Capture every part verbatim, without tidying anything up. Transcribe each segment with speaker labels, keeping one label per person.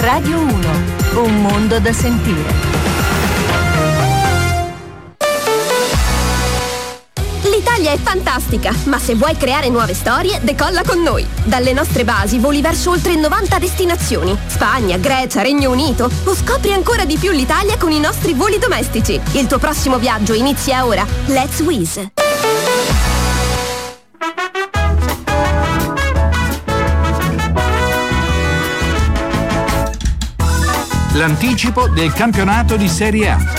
Speaker 1: Radio uno, un mondo da sentire.
Speaker 2: L'Italia è fantastica, ma se vuoi creare nuove storie, decolla con noi. Dalle nostre basi voli verso oltre novanta destinazioni. Spagna, Grecia, Regno Unito. O scopri ancora di più l'Italia con i nostri voli domestici. Il tuo prossimo viaggio inizia ora. Let's Wizz.
Speaker 3: L'anticipo del campionato di Serie A.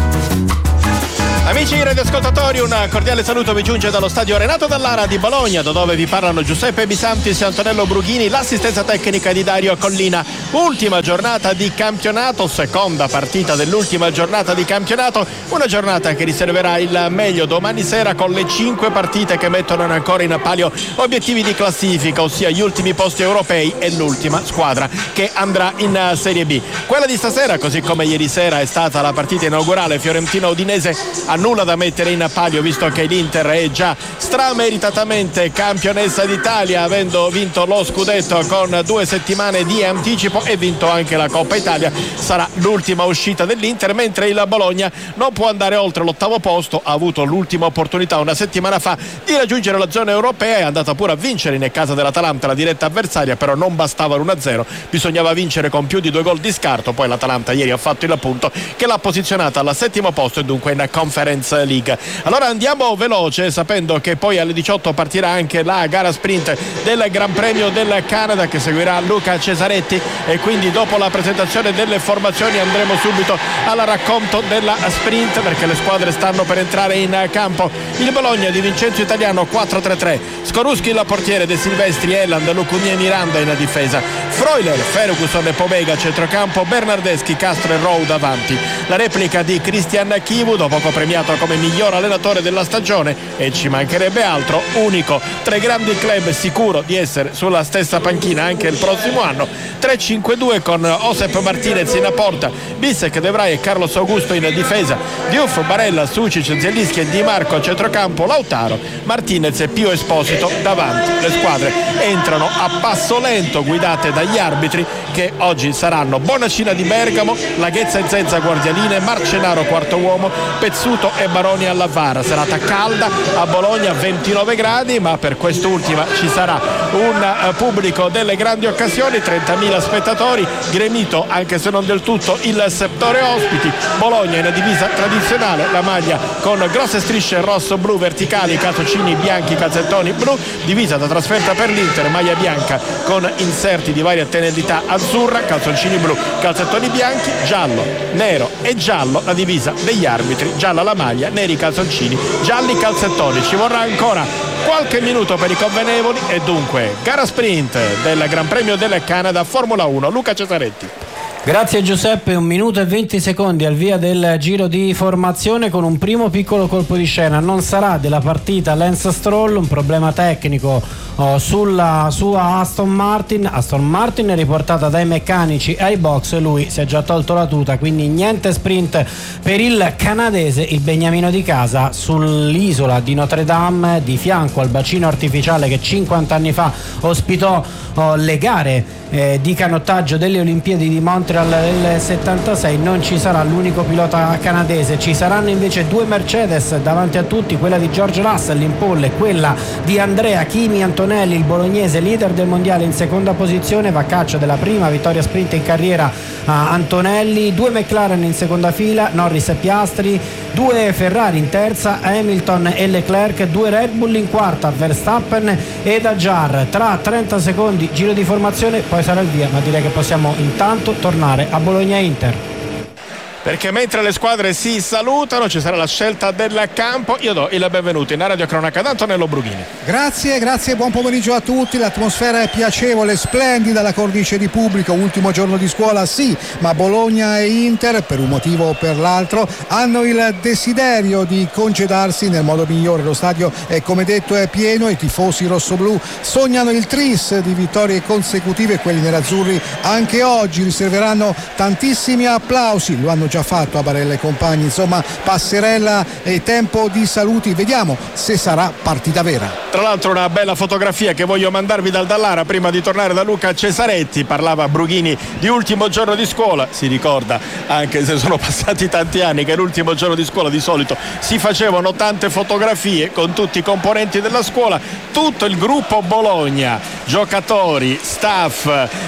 Speaker 4: Amici radioascoltatori, un cordiale saluto vi giunge dallo stadio Renato Dallara di Bologna, da dove vi parlano Giuseppe Bisantis e Antonello Brughini, l'assistenza tecnica di Dario Collina. Ultima giornata di campionato, seconda partita dell'ultima giornata di campionato, una giornata che riserverà il meglio domani sera con le cinque partite che mettono ancora in palio obiettivi di classifica, ossia gli ultimi posti europei e l'ultima squadra che andrà in Serie B. Quella di stasera, così come ieri sera è stata la partita inaugurale Fiorentina-Udinese, ha nulla da mettere in palio, visto che l'Inter è già strameritatamente campionessa d'Italia, avendo vinto lo scudetto con due settimane di anticipo e vinto anche la Coppa Italia. Sarà l'ultima uscita dell'Inter, mentre il Bologna non può andare oltre l'ottavo posto. Ha avuto l'ultima opportunità una settimana fa di raggiungere la zona europea, è andata pure a vincere in casa dell'Atalanta, la diretta avversaria, però non bastava l'uno a zero, bisognava vincere con più di due gol di scarto. Poi l'Atalanta ieri ha fatto il punto che l'ha posizionata al settimo posto e dunque in Conference League. Allora andiamo veloce, sapendo che poi alle diciotto partirà anche la gara sprint del Gran Premio del Canada, che seguirà Luca Cesaretti, e quindi dopo la presentazione delle formazioni andremo subito al racconto della sprint, perché le squadre stanno per entrare in campo. Il Bologna di Vincenzo Italiano quattro tre tre, Skorusky il portiere, De Silvestri, Eland, Lucumí e Miranda in difesa, Freuler, Ferguson e Pobega centrocampo, Bernardeschi, Castro e Rowe davanti. La replica di Christian Chivu, dopo poco premiato come miglior allenatore della stagione, e ci mancherebbe altro, unico tra i grandi club, sicuro di essere sulla stessa panchina anche il prossimo anno. Tre cinque due con Josep Martinez in porta, Bissek, De Vrij e Carlos Augusto in difesa, Diouf, Barella, Sucic, Zielinski e Di Marco a centrocampo, Lautaro, Martinez e Pio Esposito davanti. Le squadre entrano a passo lento, guidate dagli arbitri, che oggi saranno Bonacina di Bergamo, Laghezza e Zezza guardialine, Marcenaro quarto uomo, Pezzuto e Baroni alla V A R. Serata calda a Bologna, ventinove gradi, ma per quest'ultima ci sarà un uh, pubblico delle grandi occasioni, trentamila spettatori, gremito anche se non del tutto il settore ospiti. Bologna in divisa tradizionale, la maglia con grosse strisce rosso-blu verticali, calzoncini bianchi, calzettoni blu, divisa da trasferta per l'Inter, maglia bianca con inserti di varia tonalità azzurra, calzoncini blu, calzettoni bianchi, giallo, nero e giallo la divisa degli arbitri, gialla la maglia, neri calzoncini, gialli calzettoni. Ci vorrà ancora qualche minuto per i convenevoli e dunque gara sprint del Gran Premio del Canada Formula uno. Luca Cesaretti.
Speaker 5: Grazie Giuseppe, un minuto e venti secondi al via del giro di formazione, con un primo piccolo colpo di scena. Non sarà della partita Lance Stroll, un problema tecnico oh, sulla sua Aston Martin. Aston Martin è riportata dai meccanici ai box, lui si è già tolto la tuta, quindi niente sprint per il canadese, il beniamino di casa, sull'isola di Notre Dame, di fianco al bacino artificiale che cinquanta anni fa ospitò oh, le gare eh, di canottaggio delle Olimpiadi di Montreal del settantasei. Non ci sarà l'unico pilota canadese, ci saranno invece due Mercedes davanti a tutti, quella di George Russell in pole, quella di Andrea Kimi Antonelli, il bolognese leader del mondiale, in seconda posizione, va a caccia della prima vittoria sprint in carriera a Antonelli, due McLaren in seconda fila, Norris e Piastri, due Ferrari in terza, Hamilton e Leclerc, due Red Bull in quarta, Verstappen ed Adjar. Tra trenta secondi giro di formazione, poi sarà il via, ma direi che possiamo intanto tornare a Bologna Inter,
Speaker 4: perché mentre le squadre si salutano ci sarà la scelta del campo. Io do il benvenuto in Radio Cronaca ad Antonello Brughini.
Speaker 6: Grazie, grazie, buon pomeriggio a tutti. L'atmosfera è piacevole, splendida, la cornice di pubblico, ultimo giorno di scuola sì, ma Bologna e Inter, per un motivo o per l'altro, hanno il desiderio di congedarsi nel modo migliore. Lo stadio è, come detto, è pieno, i tifosi rossoblù sognano il tris di vittorie consecutive, quelli nerazzurri anche oggi riserveranno tantissimi applausi, lo hanno già già fatto a Barella e compagni, insomma passerella e tempo di saluti, vediamo se sarà partita vera.
Speaker 4: Tra l'altro una bella fotografia che voglio mandarvi dal Dallara prima di tornare da Luca Cesaretti. Parlava Brughini di ultimo giorno di scuola, si ricorda anche se sono passati tanti anni che l'ultimo giorno di scuola di solito si facevano tante fotografie con tutti i componenti della scuola, tutto il gruppo Bologna, giocatori, staff,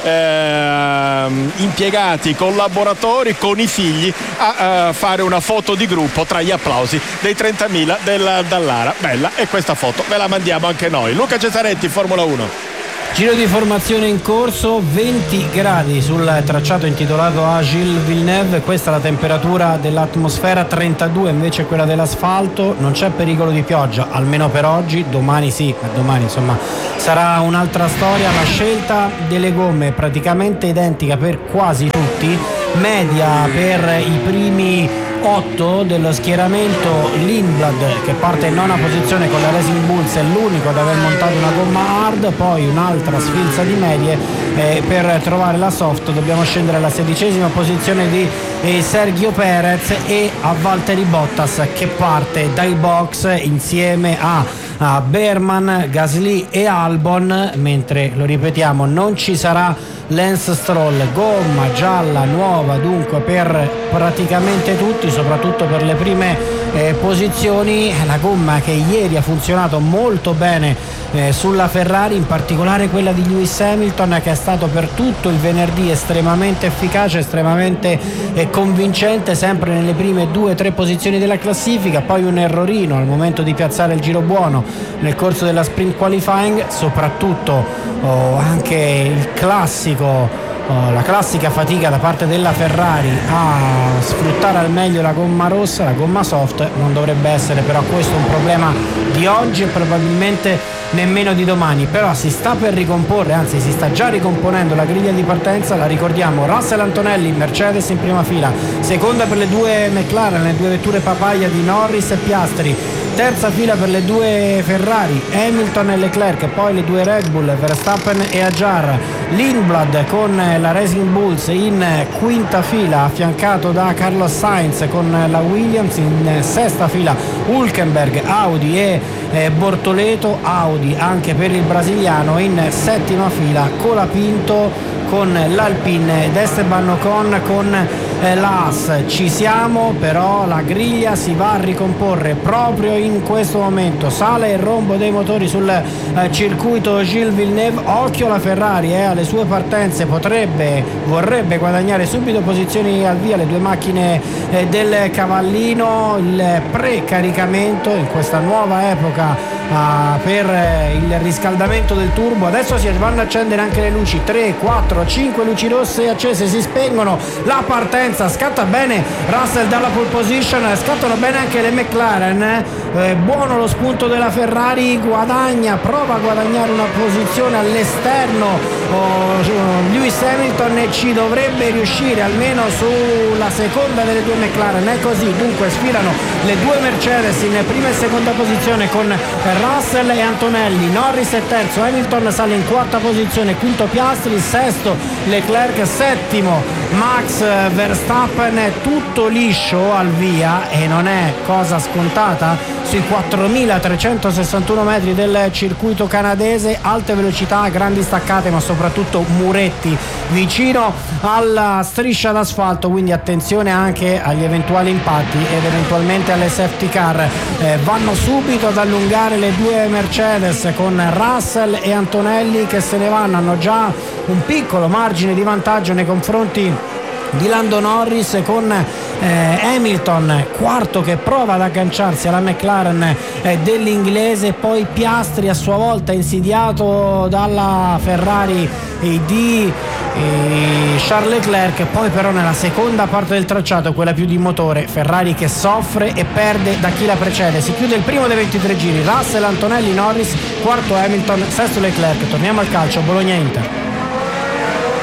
Speaker 4: ehm, impiegati, collaboratori con i figli a, a fare una foto di gruppo tra gli applausi dei trentamila del Dallara. Bella, e questa foto ve la mandiamo anche noi. Luca Cesaretti, Formula uno.
Speaker 5: Giro di formazione in corso, venti gradi sul tracciato intitolato a Gilles Villeneuve, questa è la temperatura dell'atmosfera, trentadue invece quella dell'asfalto, non c'è pericolo di pioggia, almeno per oggi, domani sì, ma domani insomma sarà un'altra storia. La scelta delle gomme è praticamente identica per quasi tutti, media per i primi otto dello schieramento. Lindblad, che parte in nona posizione con la Racing Bulls, è l'unico ad aver montato una gomma hard, poi un'altra sfilza di medie. Eh, per trovare la soft dobbiamo scendere alla sedicesima posizione di eh, Sergio Perez e a Valtteri Bottas, che parte dai box insieme a, a Behrman, Gasly e Albon, mentre, lo ripetiamo, non ci sarà Lance Stroll. Gomma gialla nuova dunque per praticamente tutti, soprattutto per le prime eh, posizioni. La gomma che ieri ha funzionato molto bene eh, sulla Ferrari, in particolare quella di Lewis Hamilton, che è stato per tutto il venerdì estremamente efficace, estremamente eh, convincente, sempre nelle prime due o tre posizioni della classifica. Poi un errorino al momento di piazzare il giro buono nel corso della sprint qualifying, soprattutto oh, anche il classico Oh, la classica fatica da parte della Ferrari a sfruttare al meglio la gomma rossa, la gomma soft. Non dovrebbe essere però questo un problema di oggi e probabilmente nemmeno di domani, però si sta per ricomporre, anzi si sta già ricomponendo la griglia di partenza. La ricordiamo: Russell, Antonelli, Mercedes in prima fila, seconda per le due McLaren, le due vetture papaya di Norris e Piastri, terza fila per le due Ferrari, Hamilton e Leclerc, poi le due Red Bull, Verstappen e Hadjar, Lindblad con la Racing Bulls in quinta fila, affiancato da Carlos Sainz con la Williams, in sesta fila Hülkenberg, Audi e eh, Bortoleto, Audi anche per il brasiliano, in settima fila Colapinto con l'Alpine ed Esteban Ocon con eh, l'Haas. Ci siamo, però la griglia si va a ricomporre proprio in questo momento. Sale il rombo dei motori sul eh, circuito Gilles Villeneuve. Occhio la Ferrari eh, alle sue partenze, potrebbe, vorrebbe guadagnare subito posizioni al via le due macchine eh, del Cavallino. Il precaricamento in questa nuova epoca Uh, per eh, il riscaldamento del turbo. Adesso si vanno a accendere anche le luci, tre, quattro, cinque luci rosse accese, si spengono. La partenza, scatta bene Russell dalla pole position, scattano bene anche le McLaren, eh, buono lo spunto della Ferrari, guadagna, prova a guadagnare una posizione all'esterno oh, Lewis Hamilton, e ci dovrebbe riuscire almeno sulla seconda delle due McLaren. È così, dunque sfilano le due Mercedes in prima e seconda posizione con Russell e Antonelli, Norris è terzo, Hamilton sale in quarta posizione, quinto Piastri, sesto Leclerc, settimo Max Verstappen. Tutto liscio al via e non è cosa scontata sui quattromilatrecentosessantuno metri del circuito canadese, alte velocità, grandi staccate, ma soprattutto muretti vicino alla striscia d'asfalto, quindi attenzione anche agli eventuali impatti ed eventualmente alle safety car. Eh, vanno subito ad allungare le due Mercedes con Russell e Antonelli che se ne vanno, hanno già un piccolo margine di vantaggio nei confronti di Lando Norris, con eh, Hamilton quarto che prova ad agganciarsi alla McLaren eh, dell'inglese, poi Piastri a sua volta insidiato dalla Ferrari eh, di eh, Charles Leclerc. Poi però nella seconda parte del tracciato, quella più di motore, Ferrari che soffre e perde da chi la precede. Si chiude il primo dei ventitré giri, Russell, Antonelli, Norris, quarto Hamilton, sesto Leclerc. Torniamo al calcio, Bologna-Inter.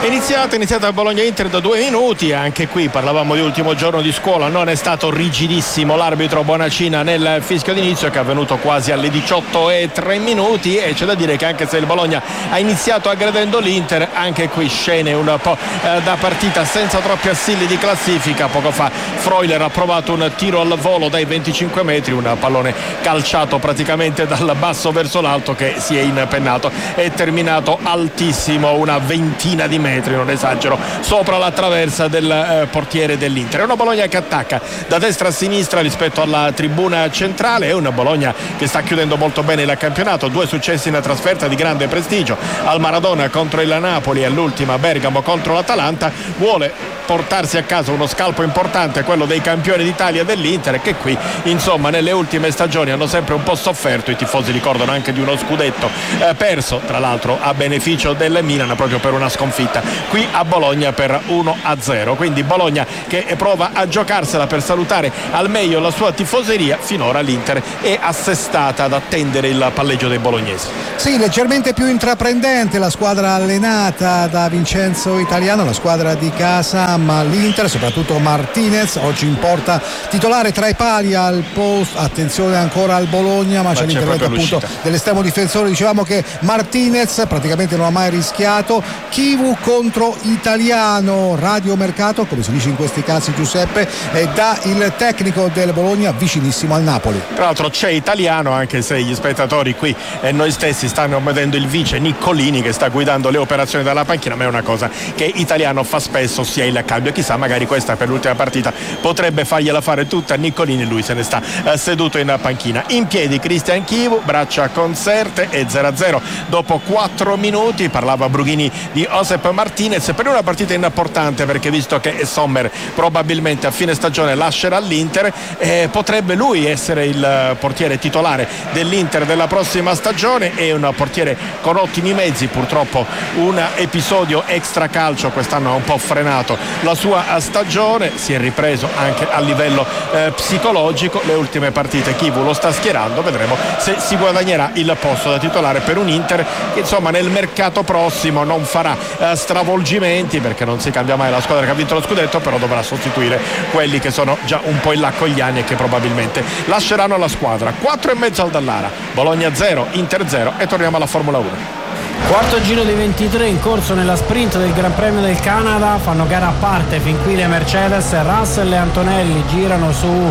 Speaker 4: È iniziata, è iniziata Bologna-Inter da due minuti, anche qui parlavamo di ultimo giorno di scuola, non è stato rigidissimo l'arbitro Bonacina nel fischio d'inizio, che è avvenuto quasi alle diciotto e tre minuti, e c'è da dire che anche se il Bologna ha iniziato aggredendo l'Inter, anche qui scene un po' eh, da partita senza troppi assilli di classifica. Poco fa Freuler ha provato un tiro al volo dai venticinque metri, un pallone calciato praticamente dal basso verso l'alto che si è impennato, è terminato altissimo, una ventina di metri, non esagero, sopra la traversa del eh, portiere dell'Inter. È una Bologna che attacca da destra a sinistra rispetto alla tribuna centrale, è una Bologna che sta chiudendo molto bene il campionato, due successi in trasferta di grande prestigio, al Maradona contro il Napoli e all'ultima Bergamo contro l'Atalanta. Vuole portarsi a casa uno scalpo importante, quello dei campioni d'Italia dell'Inter, che qui insomma nelle ultime stagioni hanno sempre un po' sofferto. I tifosi ricordano anche di uno scudetto eh, perso tra l'altro a beneficio del Milan proprio per una sconfitta qui a Bologna per uno a zero. Quindi Bologna che prova a giocarsela per salutare al meglio la sua tifoseria. Finora l'Inter è assestata ad attendere il palleggio dei bolognesi.
Speaker 6: Sì, leggermente più intraprendente la squadra allenata da Vincenzo Italiano, la squadra di casa, ma l'Inter, soprattutto Martinez, oggi in porta titolare tra i pali al post. Attenzione ancora al Bologna, ma, ma c'è l'intervento appunto dell'estremo difensore. Dicevamo che Martinez praticamente non ha mai rischiato. Chivu contro Italiano, radiomercato come si dice in questi casi, Giuseppe, e da il tecnico del Bologna vicinissimo al Napoli.
Speaker 4: Tra l'altro c'è Italiano, anche se gli spettatori qui e noi stessi stanno vedendo il vice Niccolini che sta guidando le operazioni dalla panchina, ma è una cosa che Italiano fa spesso, sia il cambio. Chissà, magari questa per l'ultima partita potrebbe fargliela fare tutta a Niccolini, lui se ne sta eh, seduto in panchina. In piedi Cristian Chivu, braccia conserte e zero a zero dopo quattro minuti. Parlava Brughini di Josep Martinez per una partita importante, perché visto che Sommer probabilmente a fine stagione lascerà l'Inter, eh, potrebbe lui essere il portiere titolare dell'Inter della prossima stagione. È un portiere con ottimi mezzi, purtroppo un episodio extracalcio quest'anno ha un po' frenato la sua stagione, si è ripreso anche a livello eh, psicologico. Le ultime partite Chivu lo sta schierando, vedremo se si guadagnerà il posto da titolare per un Inter che insomma nel mercato prossimo non farà eh, stravolgimenti, perché non si cambia mai la squadra che ha vinto lo scudetto, però dovrà sostituire quelli che sono già un po' in là con gli anni e che probabilmente lasceranno la squadra. Quattro e mezzo al Dallara, Bologna zero, Inter zero, e torniamo alla Formula uno.
Speaker 5: Quarto giro di ventitré in corso nella sprint del Gran Premio del Canada, fanno gara a parte fin qui le Mercedes. Russell e Antonelli girano su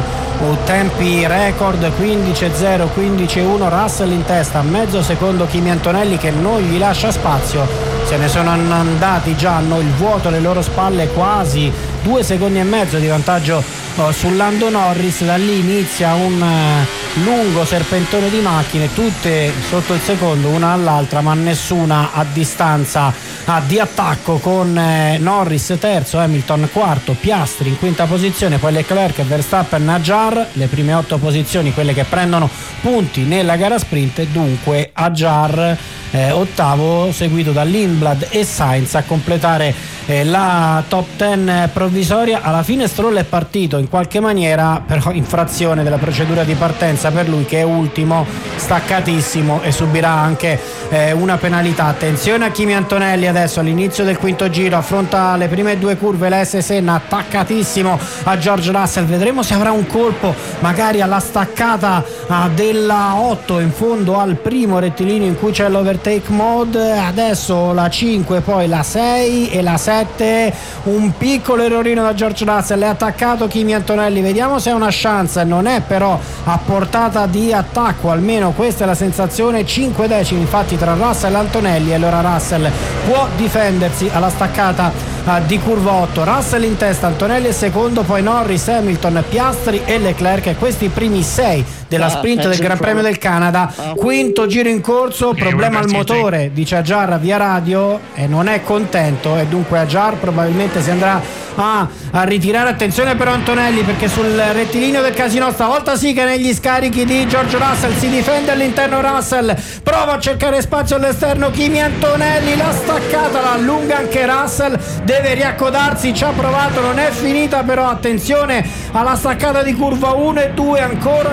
Speaker 5: tempi record, quindici e zero, quindici e uno, Russell in testa, mezzo secondo Kimi Antonelli che non gli lascia spazio, se ne sono andati già, hanno il vuoto alle loro spalle, quasi due secondi e mezzo di vantaggio oh, su Lando Norris. Da lì inizia un uh, lungo serpentone di macchine, tutte sotto il secondo una all'altra, ma nessuna a distanza uh, di attacco, con uh, Norris terzo, Hamilton quarto, Piastri in quinta posizione, poi Leclerc, Verstappen, Ajar, le prime otto posizioni quelle che prendono punti nella gara sprint, e dunque Ajar eh, ottavo, seguito da Lindblad e Sainz a completare eh, la top dieci provvisoria. Alla fine Stroll è partito in qualche maniera, però in frazione della procedura di partenza per lui, che è ultimo, staccatissimo, e subirà anche eh, una penalità. Attenzione a Kimi Antonelli adesso all'inizio del quinto giro, affronta le prime due curve, la S Senna, attaccatissimo a George Russell, vedremo se avrà un colpo magari alla staccata ah, della otto in fondo al primo rettilineo in cui c'è l'overtake mode. Adesso la cinque, poi la sei e la sette, un piccolo errorino da George Russell, è attaccato Kimi Antonelli, vediamo se ha una chance, non è però a portata di attacco, almeno questa è la sensazione. Cinque decimi infatti tra Russell e Antonelli, e allora Russell può difendersi alla staccata uh, di curva otto. Russell in testa, Antonelli è secondo, poi Norris, Hamilton, Piastri e Leclerc, e questi primi sei della sprint del Gran Premio del Canada. Quinto giro in corso, problema al motore, dice Ajar via radio, e non è contento, e dunque Ajar probabilmente si andrà a, a ritirare. Attenzione però Antonelli, perché sul rettilineo del casino stavolta sì che negli scarichi di George Russell si difende all'interno. Russell prova a cercare spazio all'esterno, Kimi Antonelli, la staccata la allunga anche Russell, deve riaccodarsi, ci ha provato, non è finita però. Attenzione alla staccata di curva uno e due, ancora una volta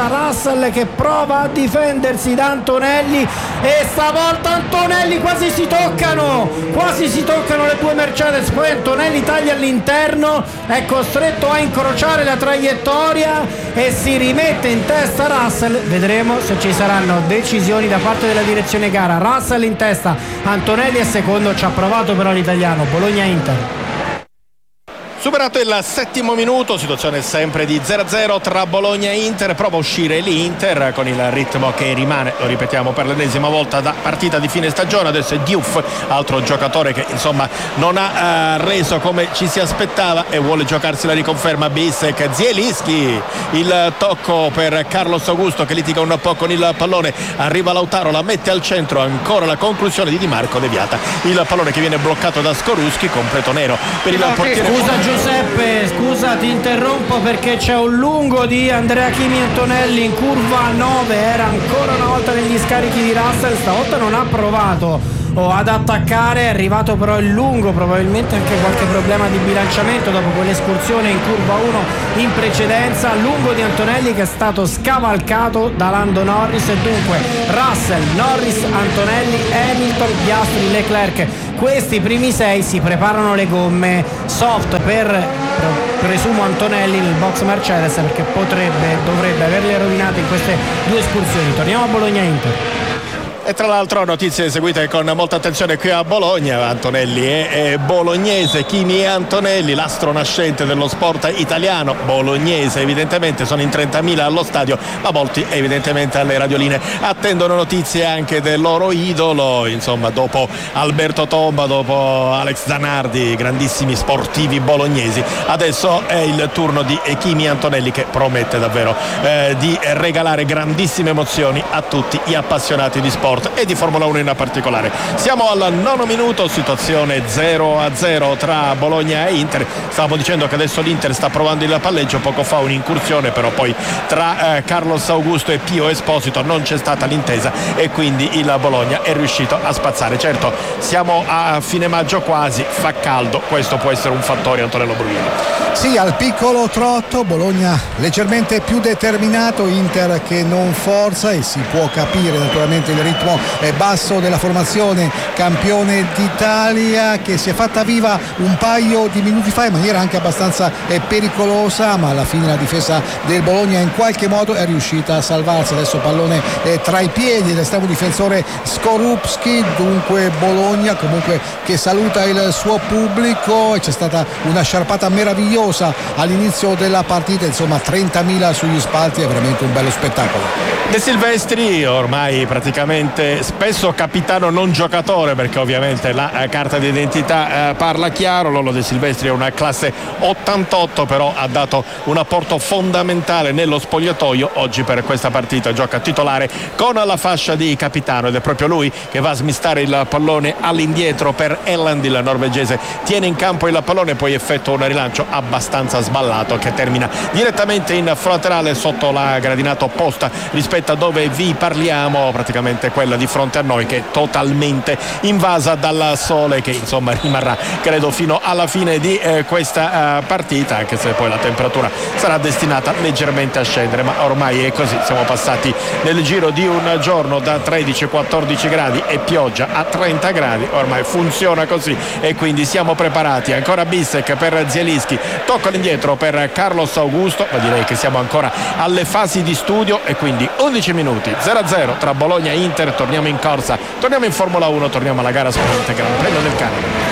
Speaker 5: testa Russell che prova a difendersi da Antonelli, e stavolta Antonelli quasi si toccano quasi si toccano le due Mercedes, poi Antonelli taglia all'interno, è costretto a incrociare la traiettoria e si rimette in testa Russell. Vedremo se ci saranno decisioni da parte della direzione gara. Russell in testa, Antonelli è secondo, ci ha provato però l'italiano. Bologna-Inter.
Speaker 4: Superato il settimo minuto, situazione sempre di zero a zero tra Bologna e Inter. Prova a uscire l'Inter con il ritmo che rimane, lo ripetiamo per l'ennesima volta, da partita di fine stagione. Adesso è Diouf, altro giocatore che insomma non ha uh, reso come ci si aspettava e vuole giocarsi la riconferma. Bissek, Zielinski, il tocco per Carlos Augusto che litiga un po' con il pallone, arriva Lautaro, la mette al centro, ancora la conclusione di Di Marco deviata, il pallone che viene bloccato da Skorupski, completo nero per il portiere.
Speaker 5: Scusa Giuseppe, scusa ti interrompo perché c'è un lungo di Andrea Chimi Antonelli in curva nove, era ancora una volta negli scarichi di Russell, stavolta non ha provato o ad attaccare, è arrivato però il lungo, probabilmente anche qualche problema di bilanciamento dopo quell'escursione in curva uno in precedenza. Lungo di Antonelli che è stato scavalcato da Lando Norris, e dunque Russell, Norris, Antonelli, Hamilton, Piastri, Leclerc. Questi primi sei si preparano le gomme soft per, presumo, Antonelli nel box Mercedes, perché potrebbe, dovrebbe averle rovinate in queste due escursioni. Torniamo a Bologna-Inter.
Speaker 4: E tra l'altro notizie seguite con molta attenzione qui a Bologna. Antonelli è, è bolognese, Chimi e Antonelli, l'astro nascente dello sport italiano, bolognese evidentemente, sono in trentamila allo stadio, ma molti evidentemente alle radioline attendono notizie anche del loro idolo, insomma dopo Alberto Tomba, dopo Alex Zanardi, grandissimi sportivi bolognesi, adesso è il turno di Chimi e Antonelli, che promette davvero eh, di regalare grandissime emozioni a tutti gli appassionati di sport e di Formula uno in particolare. Siamo al nono minuto, situazione zero a zero tra Bologna e Inter. Stavamo dicendo che adesso l'Inter sta provando il palleggio, poco fa un'incursione però poi tra eh, Carlos Augusto e Pio Esposito non c'è stata l'intesa e quindi il Bologna è riuscito a spazzare. Certo, siamo a fine maggio quasi, fa caldo, questo può essere un fattore, Antonello Brughini.
Speaker 6: Sì, al piccolo trotto, Bologna leggermente più determinato, Inter che non forza, e si può capire naturalmente il ritmo basso della formazione campione d'Italia, che si è fatta viva un paio di minuti fa in maniera anche abbastanza pericolosa, ma alla fine la difesa del Bologna in qualche modo è riuscita a salvarsi. Adesso pallone tra i piedi dell'estremo difensore Skorupski, dunque Bologna comunque che saluta il suo pubblico, e c'è stata una sciarpata meravigliosa all'inizio della partita, insomma trentamila sugli spalti, è veramente un bello spettacolo.
Speaker 4: De Silvestri ormai praticamente spesso capitano non giocatore, perché ovviamente la eh, carta d'identità eh, parla chiaro. Lollo De Silvestri è una classe ottantotto, però ha dato un apporto fondamentale nello spogliatoio. Oggi per questa partita gioca titolare con la fascia di capitano, ed è proprio lui che va a smistare il pallone all'indietro per Elland. Il norvegese tiene in campo il pallone, poi effettua un rilancio abbastanza sballato che termina direttamente in fronte sotto la gradinata opposta rispetto a dove vi parliamo, praticamente quella di fronte a noi, che è totalmente invasa dal sole, che insomma rimarrà credo fino alla fine di eh, questa uh, partita, anche se poi la temperatura sarà destinata leggermente a scendere, ma ormai è così. Siamo passati nel giro di un giorno da tredici quattordici gradi e pioggia a trenta gradi, ormai funziona così, e quindi siamo preparati. Ancora Bissek per Zielinski, tocco all'indietro per Carlos Augusto, ma direi che siamo ancora alle fasi di studio, e quindi undici minuti, zero a zero tra Bologna e Inter. Torniamo in corsa, torniamo in Formula uno, torniamo alla gara sprint Gran Premio del Canada.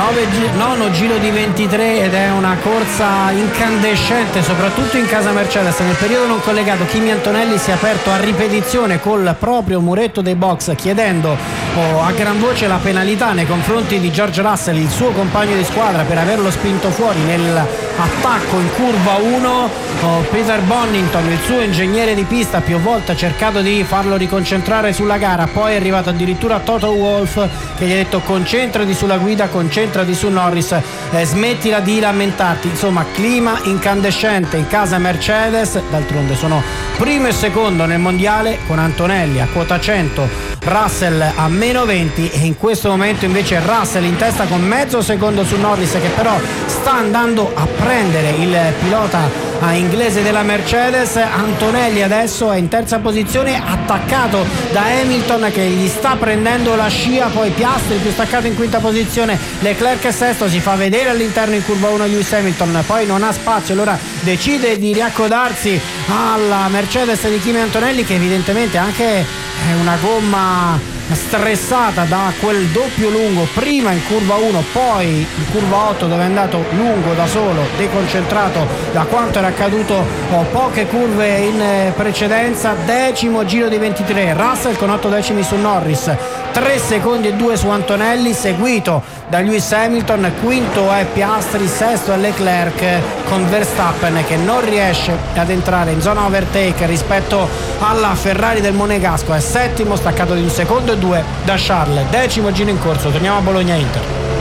Speaker 5: Nono giro di ventitré, ed è una corsa incandescente soprattutto in casa Mercedes. Nel periodo non collegato Chimi Antonelli si è aperto a ripetizione col proprio muretto dei box, chiedendo oh, a gran voce la penalità nei confronti di George Russell, il suo compagno di squadra, per averlo spinto fuori nell'attacco in curva uno. oh, Peter Bonington, il suo ingegnere di pista, più volte ha cercato di farlo riconcentrare sulla gara, poi è arrivato addirittura Toto Wolff che gli ha detto concentrati sulla guida, concentrati su Norris, eh, smettila di lamentarti. Insomma, clima incandescente in casa Mercedes. D'altronde sono primo e secondo nel mondiale, con Antonelli a quota cento, Russell a meno venti, e in questo momento invece Russell in testa con mezzo secondo su Norris, che però sta andando a prendere il pilota a inglese della Mercedes. Antonelli adesso è in terza posizione, attaccato da Hamilton che gli sta prendendo la scia, poi Piastri più staccato in quinta posizione, Leclerc è sesto, si fa vedere all'interno in curva uno Lewis Hamilton, poi non ha spazio, allora decide di riaccodarsi alla Mercedes di Kimi Antonelli, che evidentemente anche è una gomma stressata da quel doppio lungo, prima in curva uno, poi in curva otto dove è andato lungo da solo, deconcentrato da quanto era accaduto oh, poche curve in precedenza. Decimo giro di ventitré, Russell con otto decimi su Norris, tre secondi e due su Antonelli, seguito da Lewis Hamilton, quinto è Piastri, sesto è Leclerc, con Verstappen che non riesce ad entrare in zona overtake rispetto alla Ferrari del Monegasco, è settimo, staccato di un secondo e due da Charles. Decimo giro in corso, torniamo a Bologna-Inter.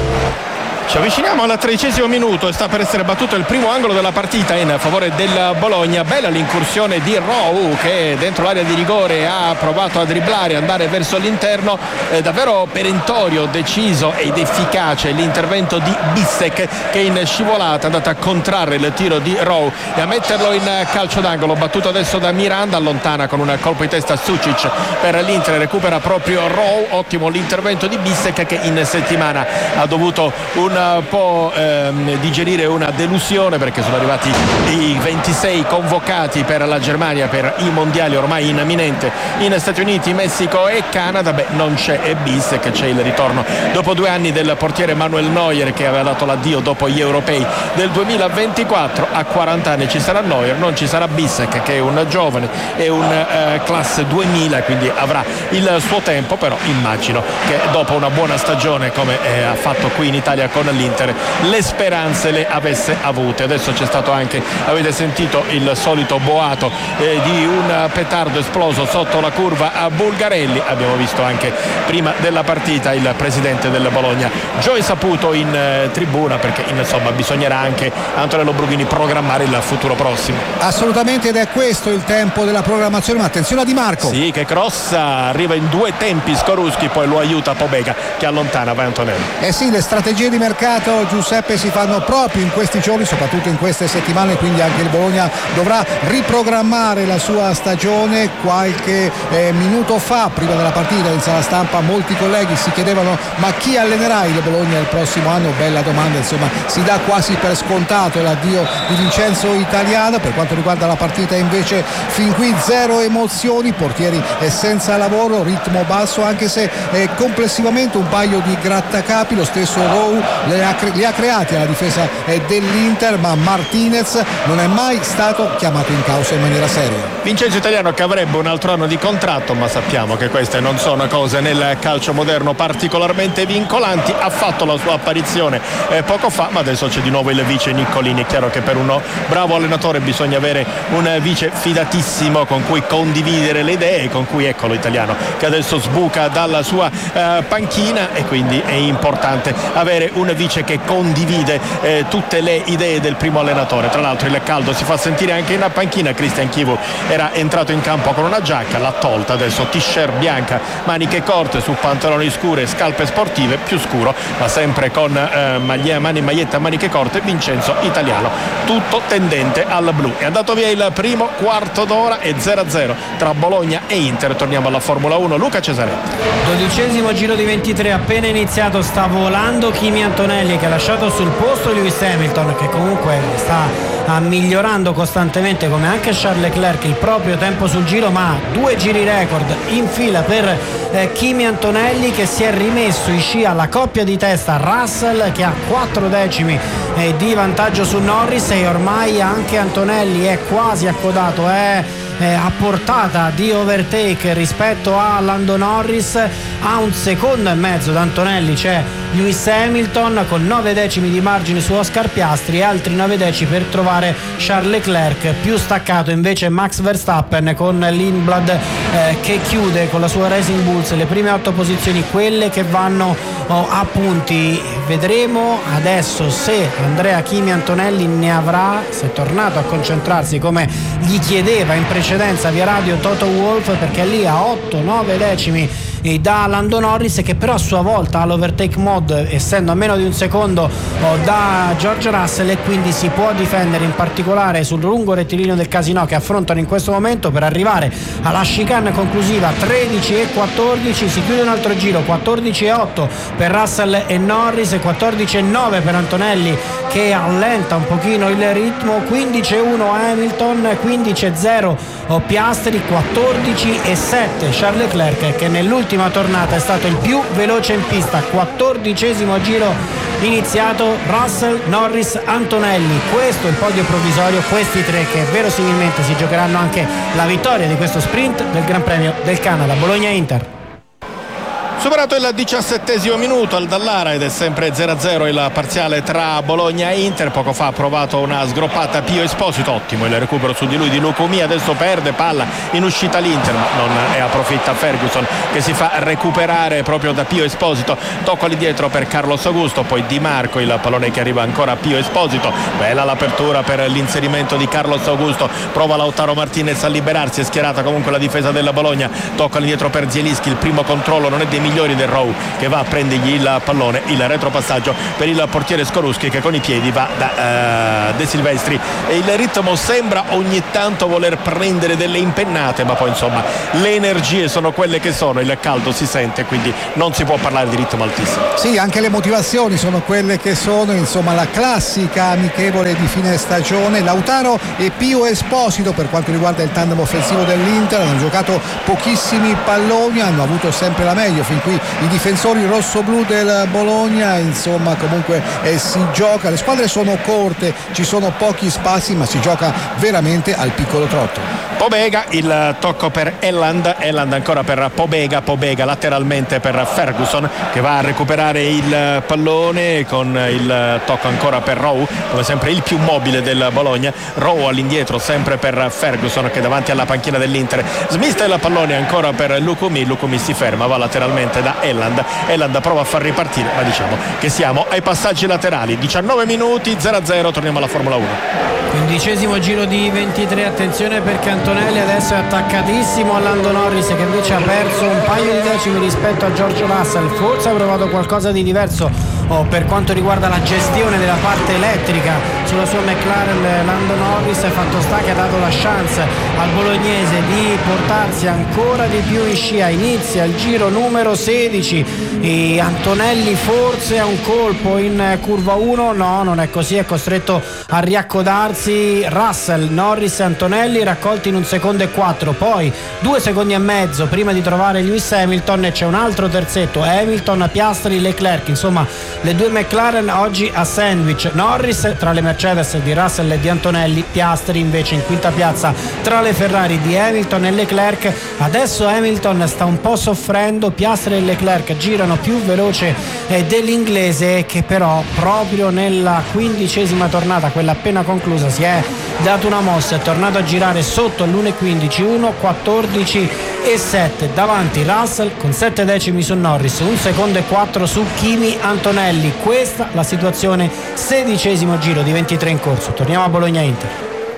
Speaker 4: Ci avviciniamo al tredicesimo minuto e sta per essere battuto il primo angolo della partita in favore del Bologna. Bella l'incursione di Rowe che dentro l'area di rigore ha provato a dribblare, andare verso l'interno, eh, davvero perentorio, deciso ed efficace l'intervento di Bissek che in scivolata è andato a contrarre il tiro di Rowe e a metterlo in calcio d'angolo. Battuto adesso da Miranda, allontana con un colpo di testa Sucic per l'Inter, recupera proprio Rowe. Ottimo l'intervento di Bissek che in settimana ha dovuto un un po' ehm, digerire una delusione perché sono arrivati i ventisei convocati per la Germania per i mondiali ormai imminente in Stati Uniti, Messico e Canada. Beh, non c'è e bis che c'è il ritorno dopo due anni del portiere Manuel Neuer che aveva dato l'addio dopo gli europei del duemilaventiquattro. A quaranta anni ci sarà Neuer, non ci sarà Bissek che è un giovane, è un eh, classe duemila, quindi avrà il suo tempo, però immagino che dopo una buona stagione come eh, ha fatto qui in Italia con l'Inter le speranze le avesse avute. Adesso c'è stato anche, avete sentito il solito boato eh, di un petardo esploso sotto la curva a Bulgarelli. Abbiamo visto anche prima della partita il presidente del Bologna Gioia Saputo in eh, tribuna, perché insomma bisognerà anche Antonello Brughini programmare il futuro prossimo.
Speaker 6: Assolutamente, ed è questo il tempo della programmazione. Ma attenzione a Di Marco,
Speaker 4: sì, che crossa, arriva in due tempi Skorupski, poi lo aiuta Pobega che allontana vai Antonello.
Speaker 6: Eh sì, le strategie di mercato, Giuseppe, si fanno proprio in questi giorni, soprattutto in queste settimane, quindi anche il Bologna dovrà riprogrammare la sua stagione. Qualche eh, minuto fa, prima della partita in sala stampa, molti colleghi si chiedevano ma chi allenerà il Bologna il prossimo anno? Bella domanda, insomma si dà quasi per scontato l'addio di Vincenzo Italiano. Per quanto riguarda la partita invece fin qui zero emozioni, portieri eh, senza lavoro, ritmo basso, anche se eh, complessivamente un paio di grattacapi, lo stesso Rowe li ha, cre- li ha creati alla difesa eh, dell'Inter, ma Martinez non è mai stato chiamato in causa in maniera seria.
Speaker 4: Vincenzo Italiano che avrebbe un altro anno di contratto, ma sappiamo che queste non sono cose nel calcio moderno particolarmente vincolanti. Ha fatto la sua apparizione eh, poco fa, ma adesso c'è di nuovo il vice Niccolini. È chiaro che per uno bravo allenatore bisogna avere un vice fidatissimo con cui condividere le idee, con cui eccolo Italiano che adesso sbuca dalla sua eh, panchina, e quindi è importante avere un vice che condivide eh, tutte le idee del primo allenatore. Tra l'altro il caldo si fa sentire anche in panchina. Cristian Chivu era entrato in campo con una giacca, l'ha tolta, adesso t-shirt bianca, maniche corte su pantaloni scure, scarpe sportive più scuro, ma sempre con eh, maglia, mani maglietta, maniche corte. Vincenzo Italiano, tutto tendente al blu. È andato via il primo quarto d'ora e zero a zero tra Bologna e Inter. Torniamo alla Formula uno, Luca Cesaretti.
Speaker 5: Dodicesimo giro di ventitré, appena iniziato, sta volando Kimi Antonelli che ha lasciato sul posto Lewis Hamilton, che comunque sta migliorando costantemente, come anche Charles Leclerc, il proprio tempo sul giro, ma due giri record in fila per eh, Kimi Antonelli, che si è rimesso in scia alla coppia di testa Russell, che ha quattro decimi eh, di vantaggio su Norris, e ormai anche Antonelli è quasi accodato, è eh, a portata di overtake rispetto a Lando Norris. A un secondo e mezzo da Antonelli c'è Lewis Hamilton con nove decimi di margine su Oscar Piastri e altri nove decimi per trovare Charles Leclerc. Più staccato invece Max Verstappen con Lindblad eh, che chiude con la sua Racing Bulls le prime otto posizioni, quelle che vanno oh, a punti. Vedremo adesso se Andrea Kimi Antonelli ne avrà, se è tornato a concentrarsi come gli chiedeva in precedenza via radio Toto Wolff, perché lì a otto nove decimi da Lando Norris, che però a sua volta ha l'overtake mode essendo a meno di un secondo oh, da George Russell, e quindi si può difendere in particolare sul lungo rettilineo del Casino che affrontano in questo momento per arrivare alla chicane conclusiva. Tredici e quattordici, si chiude un altro giro, quattordici e otto per Russell e Norris e quattordici e nove per Antonelli che allenta un pochino il ritmo, quindici e uno Hamilton, quindici e zero Piastri, quattordici e sette Charles Leclerc, che nell'ultima tornata è stato il più veloce in pista. Quattordicesimo giro iniziato, Russell, Norris, Antonelli, questo è il podio provvisorio, questi tre che verosimilmente si giocheranno anche la vittoria di questo sprint del Gran Premio del Canada. Bologna-Inter.
Speaker 4: Superato il diciassettesimo minuto al Dallara ed è sempre zero a zero il parziale tra Bologna e Inter. Poco fa ha provato una sgroppata Pio Esposito, ottimo il recupero su di lui di Lucumí, adesso perde palla in uscita l'Inter ma non ne approfitta Ferguson che si fa recuperare proprio da Pio Esposito. Tocco all'indietro per Carlos Augusto, poi Di Marco, il pallone che arriva ancora a Pio Esposito, bella l'apertura per l'inserimento di Carlos Augusto, prova Lautaro Martinez a liberarsi, è schierata comunque la difesa della Bologna. Tocco all'indietro per Zielinski, il primo controllo non è dei migliori del Rowe che va a prendergli il pallone, il retropassaggio per il portiere Skorupski che con i piedi va da uh, De Silvestri e il ritmo sembra ogni tanto voler prendere delle impennate, ma poi insomma le energie sono quelle che sono, il caldo si sente, quindi non si può parlare di ritmo altissimo.
Speaker 6: Sì, anche le motivazioni sono quelle che sono, insomma la classica amichevole di fine stagione. Lautaro e Pio Esposito, per quanto riguarda il tandem offensivo dell'Inter, hanno giocato pochissimi palloni, hanno avuto sempre la meglio fin qui i difensori rossoblù del Bologna. Insomma comunque eh, si gioca, le squadre sono corte, ci sono pochi spazi ma si gioca veramente al piccolo trotto.
Speaker 4: Pobega, il tocco per Elland, Elland ancora per Pobega, Pobega lateralmente per Ferguson che va a recuperare il pallone con il tocco ancora per Rowe, come sempre il più mobile del Bologna. Rowe all'indietro sempre per Ferguson che davanti alla panchina dell'Inter smista il pallone ancora per Lucumí, Lucumí si ferma, va lateralmente da Elland, Elland prova a far ripartire, ma diciamo che siamo ai passaggi laterali. Diciannove minuti, zero a zero, torniamo alla Formula uno.
Speaker 5: Quindicesimo giro di ventitré, attenzione perché Antonelli adesso è attaccatissimo a Lando Norris che invece ha perso un paio di decimi rispetto a George Russell. Forse ha provato qualcosa di diverso oh, per quanto riguarda la gestione della parte elettrica sulla sua McLaren. Lando Norris ha fatto sta che ha dato la chance al bolognese di portarsi ancora di più in scia. Inizia il giro numero sedici e Antonelli forse ha un colpo in curva uno, no, non è così, è costretto a riaccodarsi Russell, Norris e Antonelli raccolti in un secondo e quattro, poi due secondi e mezzo prima di trovare Lewis Hamilton e c'è un altro terzetto, Hamilton, Piastri, Leclerc, insomma le due McLaren oggi a sandwich. Norris tra le Mercedes di Russell e di Antonelli, Piastri invece in quinta piazza tra le Ferrari di Hamilton e Leclerc. Adesso Hamilton sta un po' soffrendo, Piastri e Leclerc girano più veloce eh, dell'inglese che però proprio nella quindicesima tornata, quella appena conclusa, si è dato una mossa, è tornato a girare sotto l'uno e quindici, uno quattordici e sette davanti Russell con sette decimi su Norris, un secondo e quattro su Kimi Antonelli. Questa la situazione, sedicesimo giro di ventitré in corso. Torniamo a Bologna-Inter.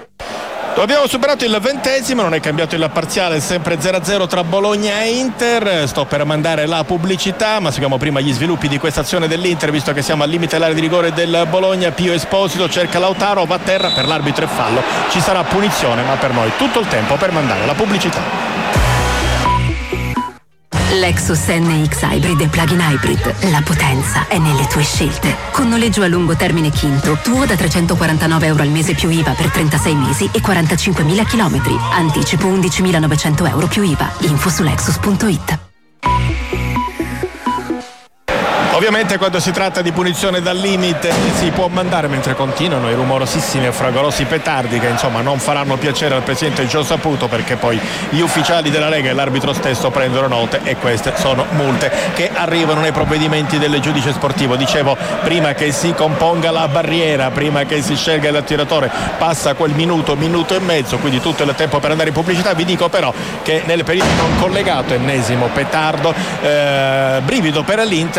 Speaker 4: Abbiamo superato il ventesimo, non è cambiato il parziale, sempre zero a zero tra Bologna e Inter. Sto per mandare la pubblicità, ma seguiamo prima gli sviluppi di questa azione dell'Inter, visto che siamo al limite dell'area di rigore del Bologna. Pio Esposito cerca Lautaro, va a terra, per l'arbitro è fallo, ci sarà punizione, ma per noi tutto il tempo per mandare la pubblicità.
Speaker 7: Lexus N X Hybrid e Plug-in Hybrid. La potenza è nelle tue scelte. Con noleggio a lungo termine Quinto, tuo da trecentoquarantanove euro al mese più I V A per trentasei mesi e quarantacinquemila chilometri. Anticipo undicimilanovecento euro più I V A. Info su lexus punto it.
Speaker 4: Ovviamente quando si tratta di punizione dal limite si può mandare, mentre continuano i rumorosissimi e fragorosi petardi che insomma non faranno piacere al presidente Gio Saputo, perché poi gli ufficiali della Lega e l'arbitro stesso prendono note e queste sono multe che arrivano nei provvedimenti del giudice sportivo. Dicevo, prima che si componga la barriera, prima che si scelga l'attiratore, passa quel minuto, minuto e mezzo, quindi tutto il tempo per andare in pubblicità. Vi dico però che nel periodo non collegato, ennesimo petardo, eh, brivido per l'Inter quando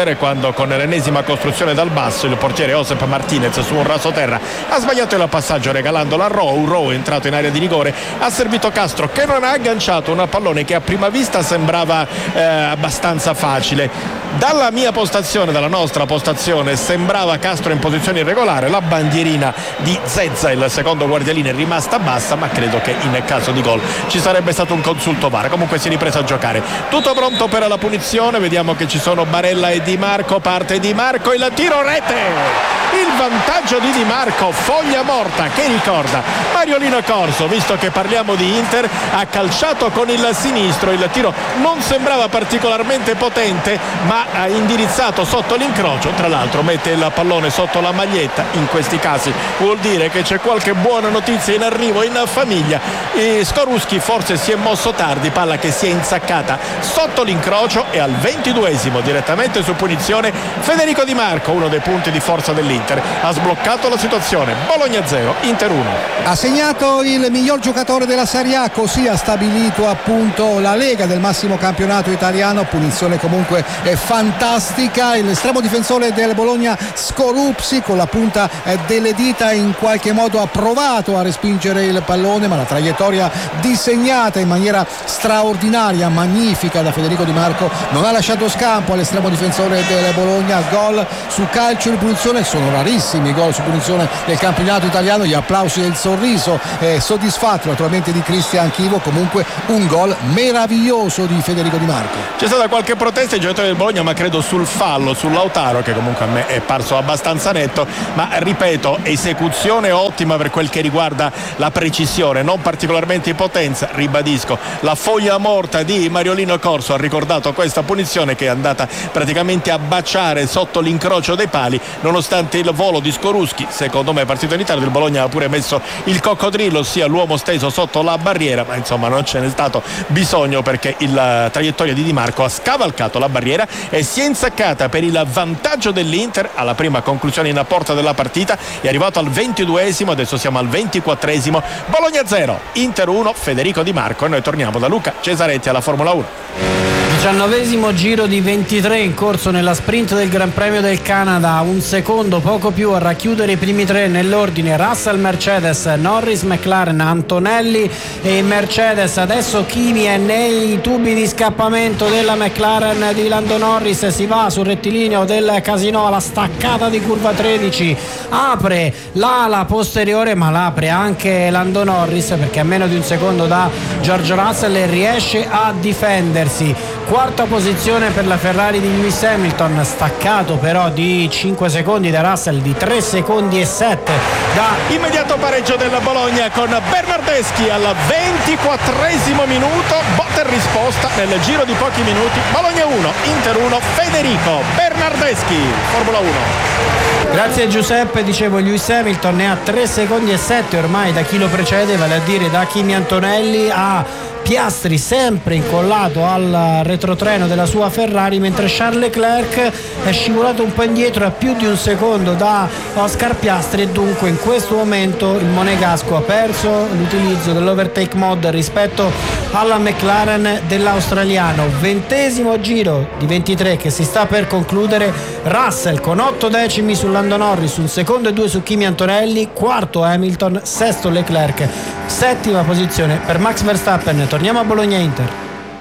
Speaker 4: giocando con l'ennesima costruzione dal basso. Il portiere Josep Martinez su un rasoterra ha sbagliato il passaggio regalandola a Rowe. Rowe è entrato in area di rigore, ha servito Castro che non ha agganciato un pallone che a prima vista sembrava eh, abbastanza facile. Dalla mia postazione, dalla nostra postazione, sembrava Castro in posizione irregolare. La bandierina di Zezza, il secondo guardialine, è rimasta bassa, ma credo che in caso di gol ci sarebbe stato un consulto V A R. Comunque si è ripreso a giocare. Tutto pronto per la punizione. Vediamo che ci sono Barella e Di Marco. Parte Di Marco, il tiro rete. Il vantaggio di Di Marco, foglia morta che ricorda Mariolino Corso. Visto che parliamo di Inter, ha calciato con il sinistro. Il tiro non sembrava particolarmente potente, ma ha indirizzato sotto l'incrocio. Tra l'altro mette il pallone sotto la maglietta. In questi casi vuol dire che c'è qualche buona notizia in arrivo in famiglia. E Skorupski forse si è mosso tardi, palla che si è insaccata sotto l'incrocio, e al ventiduesimo direttamente su punizione Federico Di Marco, uno dei punti di forza dell'Inter, ha sbloccato la situazione. Bologna zero, Inter uno.
Speaker 6: Ha segnato il miglior giocatore della Serie A, così ha stabilito appunto la Lega del massimo campionato italiano. Punizione comunque è fantastica. L'estremo difensore del Bologna Skorupski con la punta delle dita in qualche modo ha provato a respingere il pallone, ma la traiettoria disegnata in maniera straordinaria, magnifica da Federico Di Marco, non ha lasciato scampo all'estremo difensore del Bologna. Gol su calcio di punizione, sono rarissimi i gol su punizione del campionato italiano. Gli applausi e il sorriso eh, soddisfatto naturalmente di Cristian Chivo. Comunque un gol meraviglioso di Federico Di Marco.
Speaker 4: C'è stata qualche protesta ai giocatori del Bologna, ma credo sul fallo su Lautaro, che comunque a me è parso abbastanza netto, ma ripeto, esecuzione ottima per quel che riguarda la precisione, non particolarmente in potenza. Ribadisco, la foglia morta di Mariolino Corso ha ricordato questa punizione, che è andata praticamente a baciare sotto l'incrocio dei pali, nonostante il volo di Skorupski. Secondo me partito in ritardo, il Bologna ha pure messo il coccodrillo, ossia l'uomo steso sotto la barriera, ma insomma non ce n'è stato bisogno, perché la traiettoria di Di Marco ha scavalcato la barriera e si è insaccata per il vantaggio dell'Inter alla prima conclusione in porta della partita. È arrivato al ventiduesimo, adesso siamo al ventiquattresimo. Bologna zero, Inter uno, Federico Di Marco. E noi torniamo da Luca Cesaretti alla Formula uno.
Speaker 5: diciannovesimo giro di ventitré in corso nella sprint del Gran Premio del Canada. Un secondo poco più a racchiudere i primi tre nell'ordine: Russell, Mercedes, Norris, McLaren, Antonelli e Mercedes. Adesso Kimi è nei tubi di scappamento della McLaren di Lando Norris. Si va sul rettilineo del Casino alla staccata di curva tredici, apre l'ala posteriore, ma l'apre anche Lando Norris, perché a meno di un secondo da George Russell e riesce a difendersi. Quarta posizione per la Ferrari di Lewis Hamilton, staccato però di cinque secondi da Russell, di tre secondi e sette da
Speaker 4: immediato pareggio della Bologna con Bernardeschi al ventiquattresimo minuto. Botta e risposta nel giro di pochi minuti. Bologna uno, Inter uno, Federico Bernardeschi, Formula uno.
Speaker 5: Grazie Giuseppe, dicevo Lewis Hamilton ne ha tre secondi e sette ormai da chi lo precede, vale a dire da Kimi Antonelli a Piastri, sempre incollato al retrotreno della sua Ferrari, mentre Charles Leclerc è scivolato un po' indietro a più di un secondo da Oscar Piastri, e dunque in questo momento il monegasco ha perso l'utilizzo dell'overtake mode rispetto alla McLaren dell'australiano. Ventesimo giro di ventitré che si sta per concludere. Russell con otto decimi su Lando Norris, un secondo e due su Kimi Antonelli, quarto Hamilton, sesto Leclerc, settima posizione per Max Verstappen. Torniamo a Bologna-Inter.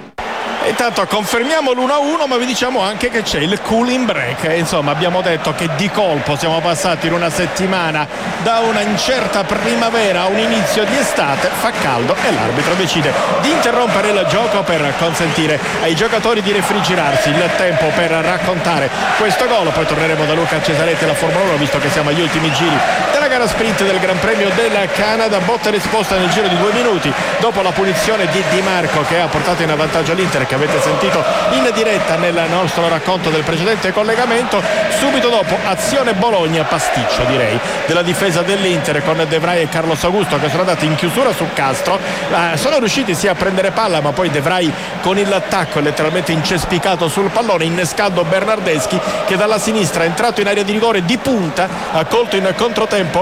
Speaker 4: Intanto confermiamo l'uno a uno, ma vi diciamo anche che c'è il cooling break. E insomma abbiamo detto che di colpo siamo passati in una settimana da una incerta primavera a un inizio di estate. Fa caldo e l'arbitro decide di interrompere il gioco per consentire ai giocatori di refrigerarsi, il tempo per raccontare questo gol. Poi torneremo da Luca Cesaretti alla Formula uno, visto che siamo agli ultimi giri della gara sprint del Gran Premio del Canada. Botta e risposta nel giro di due minuti dopo la punizione di Di Marco, che ha portato in vantaggio l'Inter, che avete sentito in diretta nel nostro racconto del precedente collegamento. Subito dopo azione Bologna, pasticcio direi della difesa dell'Inter, con De Vrij e Carlos Augusto che sono andati in chiusura su Castro. Eh, sono riusciti sì a prendere palla, ma poi De Vrij con il tacco è letteralmente incespicato sul pallone, innescando Bernardeschi, che dalla sinistra è entrato in area di rigore di punta, ha colto in controtempo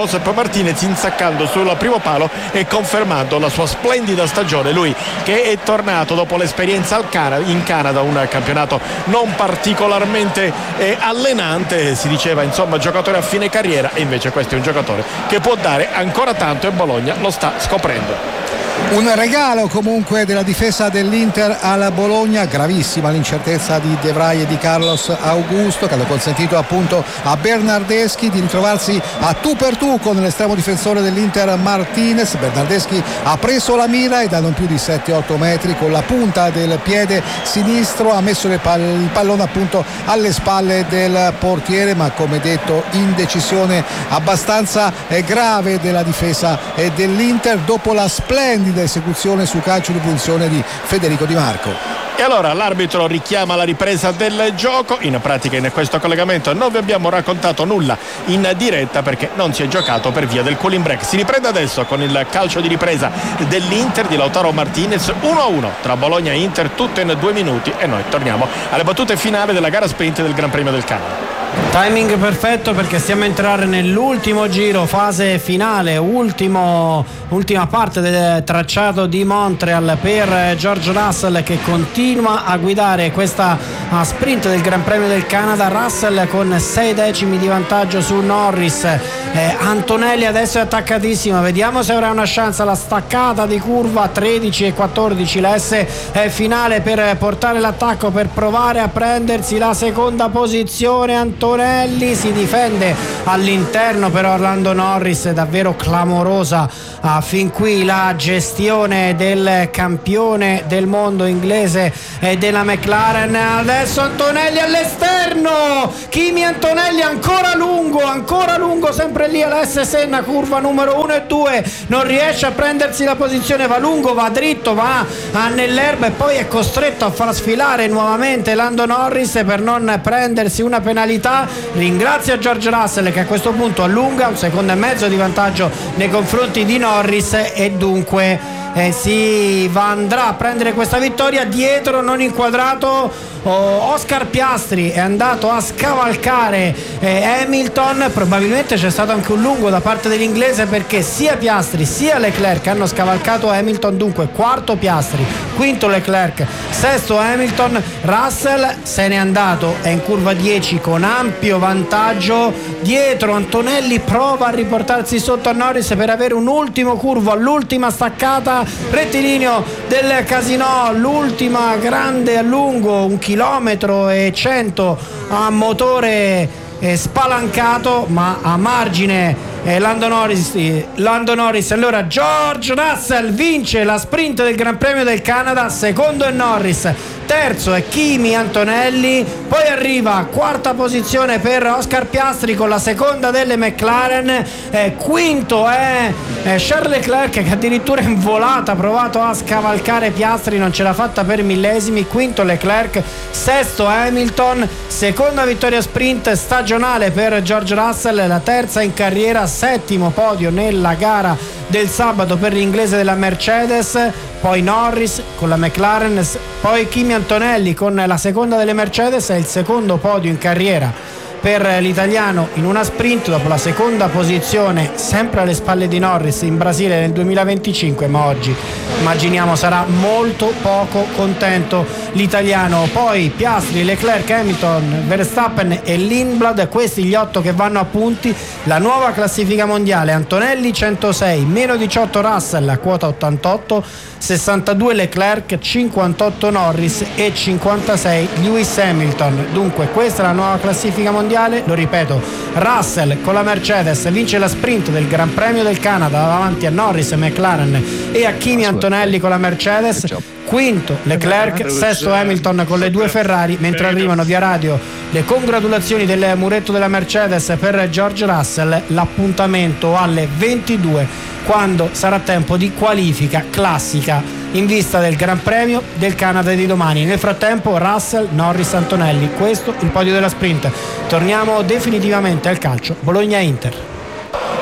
Speaker 4: Josep Martinez, insaccando sul primo palo e confermando la sua splendida stagione. Lui che è tornato dopo l'esperienza al Canada, in Canada, un campionato non particolarmente eh, allenante, si diceva insomma giocatore a fine carriera, e invece questo è un giocatore che può dare ancora tanto e Bologna lo sta scoprendo.
Speaker 6: Un regalo comunque della difesa dell'Inter alla Bologna, gravissima l'incertezza di De Vrij e di Carlos Augusto, che hanno consentito appunto a Bernardeschi di ritrovarsi a tu per tu con l'estremo difensore dell'Inter Martinez. Bernardeschi ha preso la mira e da non più di sette otto metri con la punta del piede sinistro ha messo le pall- il pallone appunto alle spalle del portiere, ma come detto indecisione abbastanza eh, grave della difesa eh, dell'Inter dopo la splendida esecuzione su calcio di punizione di Federico Di Marco.
Speaker 4: E allora l'arbitro richiama la ripresa del gioco. In pratica in questo collegamento non vi abbiamo raccontato nulla in diretta perché non si è giocato per via del cooling break. Si riprende adesso con il calcio di ripresa dell'Inter di Lautaro Martinez, uno a uno tra Bologna e Inter, tutto in due minuti, e noi torniamo alle battute finali della gara sprint del Gran Premio del Canada.
Speaker 5: Timing perfetto perché stiamo a entrare nell'ultimo giro, fase finale, ultimo, ultima parte del tracciato di Montreal per George Russell, che continua a guidare questa sprint del Gran Premio del Canada. Russell con sei decimi di vantaggio su Norris. eh, Antonelli adesso è attaccatissimo, vediamo se avrà una chance alla staccata di curva tredici e quattordici, la S finale per portare l'attacco, per provare a prendersi la seconda posizione. Antonelli si difende all'interno, però Orlando Norris è davvero clamorosa ah, fin qui la gestione del campione del mondo inglese e della McLaren. Adesso Antonelli all'esterno, Kimi Antonelli ancora lungo, ancora lungo, sempre lì alla S Senna, curva numero uno e due, non riesce a prendersi la posizione, va lungo, va dritto, va nell'erba e poi è costretto a far sfilare nuovamente Lando Norris per non prendersi una penalità. Ringrazia George Russell che a questo punto allunga un secondo e mezzo di vantaggio nei confronti di Norris e dunque Eh, si va andrà a prendere questa vittoria. Dietro, non inquadrato, oh, Oscar Piastri è andato a scavalcare eh, Hamilton. Probabilmente c'è stato anche un lungo da parte dell'inglese perché sia Piastri sia Leclerc hanno scavalcato Hamilton. Dunque quarto Piastri, quinto Leclerc, sesto Hamilton. Russell se n'è andato, è in curva dieci con ampio vantaggio. Dietro Antonelli prova a riportarsi sotto a Norris per avere un ultimo curvo all'ultima staccata, rettilineo del Casino, l'ultima grande a lungo, un chilometro e cento a motore eh, spalancato ma a margine eh, Lando Norris, eh, Lando Norris. Allora George Russell vince la sprint del Gran Premio del Canada, secondo è Norris, terzo è Kimi Antonelli, poi arriva quarta posizione per Oscar Piastri con la seconda delle McLaren, eh, quinto è eh, Charles Leclerc che addirittura in volata ha provato a scavalcare Piastri, non ce l'ha fatta per millesimi, quinto Leclerc, sesto Hamilton, seconda vittoria sprint stagionale per George Russell, la terza in carriera, settimo podio nella gara del sabato per l'inglese della Mercedes, poi Norris con la McLaren, poi Kimi Antonelli con la seconda delle Mercedes, è il secondo podio in carriera per l'italiano in una sprint dopo la seconda posizione sempre alle spalle di Norris in Brasile nel duemilaventicinque, ma oggi immaginiamo sarà molto poco contento l'italiano. Poi Piastri, Leclerc, Hamilton, Verstappen e Lindblad, questi gli otto che vanno a punti. La nuova classifica mondiale: Antonelli centosei, meno diciotto Russell a quota ottantotto, sessantadue Leclerc, cinquantotto Norris e cinquantasei Lewis Hamilton. Dunque questa è la nuova classifica mondiale, lo ripeto, Russell con la Mercedes vince la sprint del Gran Premio del Canada davanti a Norris, McLaren e a Kimi Antonelli con la Mercedes, quinto Leclerc, sesto Hamilton con le due Ferrari, mentre arrivano via radio le congratulazioni del muretto della Mercedes per George Russell. L'appuntamento alle ventidue quando sarà tempo di qualifica classica in vista del Gran Premio del Canada di domani. Nel frattempo Russell, Norris, Antonelli, questo il podio della sprint. Torniamo definitivamente al calcio Bologna-Inter.
Speaker 4: E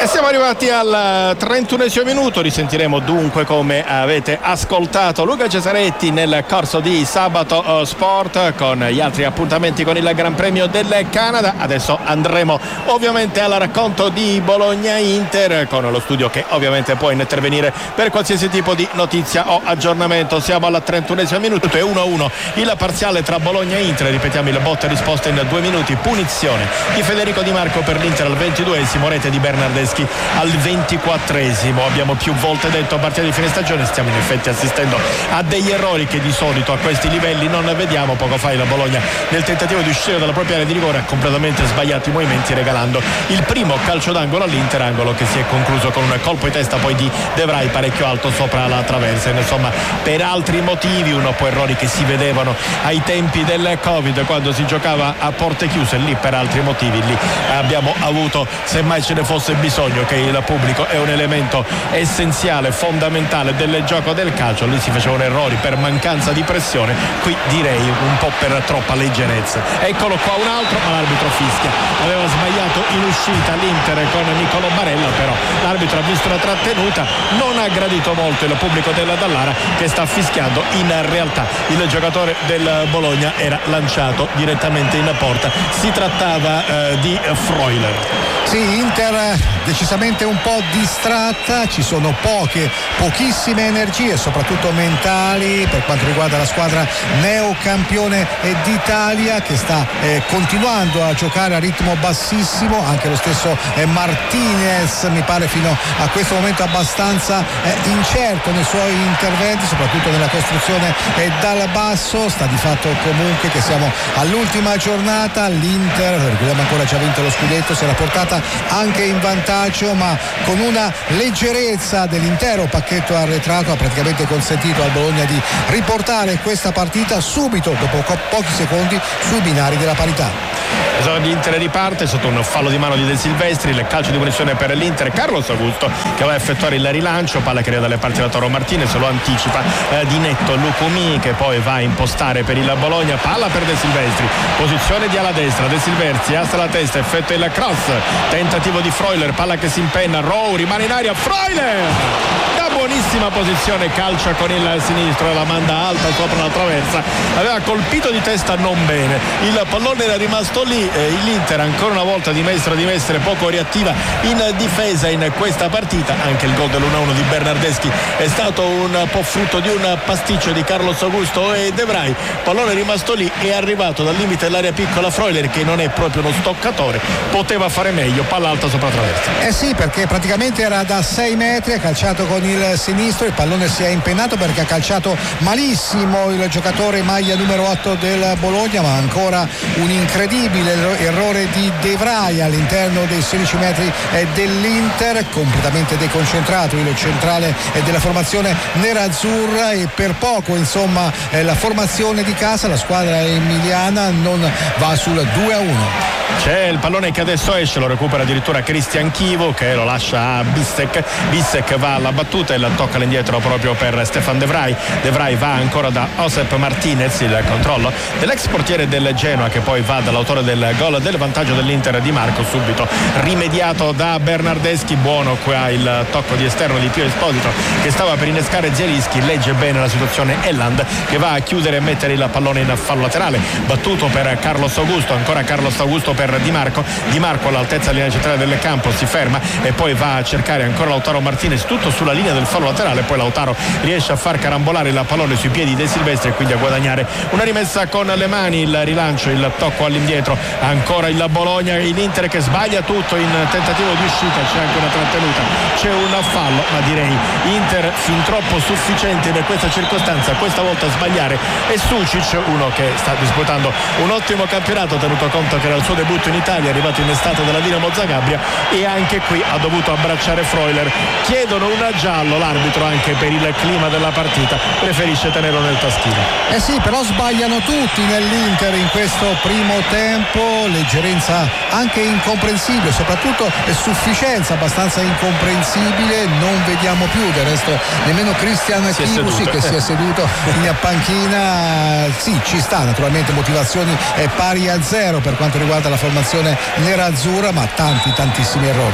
Speaker 4: E siamo arrivati al trentunesimo minuto, risentiremo dunque, come avete ascoltato, Luca Cesaretti nel corso di Sabato Sport con gli altri appuntamenti con il Gran Premio del Canada. Adesso andremo ovviamente al racconto di Bologna-Inter con lo studio che ovviamente può intervenire per qualsiasi tipo di notizia o aggiornamento. Siamo al trentunesimo minuto e uno a uno il parziale tra Bologna e Inter. Ripetiamo il botta e risposta in due minuti. Punizione di Federico Di Marco per l'Inter al ventiduesimo, rete di Bernardeschi al ventiquattresimo. Abbiamo più volte detto, a partire di fine stagione stiamo in effetti assistendo a degli errori che di solito a questi livelli non vediamo. Poco fa il Bologna, nel tentativo di uscire dalla propria area di rigore, ha completamente sbagliato i movimenti, regalando il primo calcio d'angolo all'Inter, angolo che si è concluso con un colpo di testa poi di De Vrij parecchio alto sopra la traversa. Insomma, per altri motivi, un po' errori che si vedevano ai tempi del Covid, quando si giocava a porte chiuse. Lì per altri motivi, lì abbiamo avuto, semmai ce ne fosse bisogno, che il pubblico è un elemento essenziale, fondamentale del gioco del calcio. Lì si facevano errori per mancanza di pressione, qui direi un po' per troppa leggerezza. Eccolo qua un altro, ma l'arbitro fischia. Aveva sbagliato in uscita l'Inter con Niccolò Barella, però l'arbitro ha visto la trattenuta, non ha gradito molto il pubblico della Dallara che sta fischiando. In realtà il giocatore del Bologna era lanciato direttamente in porta, si trattava eh, di Freuler.
Speaker 6: Sì, Inter decisamente un po' distratta, ci sono poche, pochissime energie, soprattutto mentali, per quanto riguarda la squadra neocampione d'Italia, che sta eh, continuando a giocare a ritmo bassissimo. Anche lo stesso eh, Martinez mi pare fino a questo momento abbastanza eh, incerto nei suoi interventi, soprattutto nella costruzione eh, dal basso. Sta di fatto comunque che siamo all'ultima giornata, l'Inter, ricordiamo ancora, già vinto lo scudetto, si era portata anche in vantaggio, ma con una leggerezza dell'intero pacchetto arretrato ha praticamente consentito al Bologna di riportare questa partita subito, dopo co- pochi secondi, sui binari della parità.
Speaker 4: L'Inter riparte sotto un fallo di mano di De Silvestri, il calcio di punizione per l'Inter. Carlos Augusto che va a effettuare il rilancio, palla che arriva dalle parti da Toro Martinez, lo anticipa eh, di netto Lucumi, che poi va a impostare per il Bologna, palla per De Silvestri, posizione di ala destra, De Silvestri alza la testa, effettua il cross, tentativo di Freuler, palla che si impenna, Rowe rimane in aria, Freuler da buonissima posizione calcia con il sinistro e la manda alta sopra la traversa. Aveva colpito di testa non bene, il pallone era rimasto lì. Eh, l'Inter ancora una volta dimostra di essere poco reattiva in difesa in questa partita. Anche il gol dell'uno a uno di Bernardeschi è stato un po' frutto di un pasticcio di Carlos Augusto e De Vrij. Pallone rimasto lì, è arrivato dal limite dell'area piccola Freuler, che non è proprio uno stoccatore, poteva fare meglio, palla alta sopra traversa.
Speaker 6: Eh sì, perché praticamente era da sei metri, ha calciato con il sinistro, il pallone si è impennato perché ha calciato malissimo il giocatore maglia numero otto del Bologna, ma ancora un incredibile errore di De Vrij all'interno dei sedici metri dell'Inter, completamente deconcentrato il centrale della formazione nerazzurra, e per poco insomma la formazione di casa, la squadra emiliana, non va sul due a uno.
Speaker 4: C'è il pallone che adesso esce, lo recupera addirittura Cristian Chivo, che lo lascia a Bissek. Bissek va alla battuta e la tocca all'indietro proprio per Stefan De Vrij. De Vrij va ancora da Josep Martinez, il controllo dell'ex portiere del Genoa, che poi va dall'autore del gol del vantaggio dell'Inter, Di Marco, subito rimediato da Bernardeschi. Buono qua il tocco di esterno di Pio Esposito, che stava per innescare Zielinski, legge bene la situazione Elland, che va a chiudere e mettere il pallone in fallo laterale, battuto per Carlos Augusto, ancora Carlos Augusto per Di Marco. Di Marco all'altezza della linea centrale del campo si ferma e poi va a cercare ancora Lautaro Martinez, tutto sulla linea del fallo laterale. Poi Lautaro riesce a far carambolare il pallone sui piedi di De Silvestri e quindi a guadagnare una rimessa con le mani. Il rilancio, il tocco all'indietro, ancora il Bologna, l'Inter che sbaglia tutto in tentativo di uscita. C'è anche una trattenuta, c'è un fallo, ma direi Inter fin troppo sufficiente in questa circostanza. Questa volta a sbagliare è Sucic, uno che sta disputando un ottimo campionato, tenuto conto che era il suo debutto in Italia, arrivato in estate dalla Dinamo Zagabria, e anche qui ha dovuto abbracciare Freuler. Chiedono un giallo, l'arbitro, anche per il clima della partita preferisce tenerlo nel taschino.
Speaker 6: Eh sì, però sbagliano tutti nell'Inter in questo primo tempo, leggerezza anche incomprensibile, soprattutto sufficienza abbastanza incomprensibile. Non vediamo più del resto nemmeno Cristian Chivu, sì, che si è seduto in panchina. Sì, ci sta naturalmente, motivazioni pari a zero per quanto riguarda la formazione nerazzurra, ma tanti tantissimi errori.